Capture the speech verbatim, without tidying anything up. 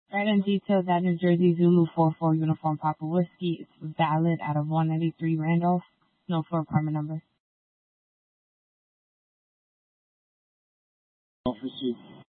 Right, and detail that New Jersey Zulu four four Uniform Papa Whiskey. It's valid out of one ninety-three Randolph. No floor apartment number. Officer.